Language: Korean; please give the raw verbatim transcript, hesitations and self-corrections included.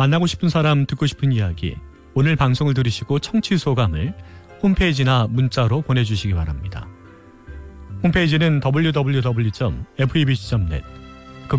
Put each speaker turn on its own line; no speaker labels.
만나고 싶은 사람, 듣고 싶은 이야기, 오늘 방송을 들으시고 청취 소감을 홈페이지나 문자로 보내주시기 바랍니다. 홈페이지는 더블유 더블유 더블유 점 에프이비씨 점 넷,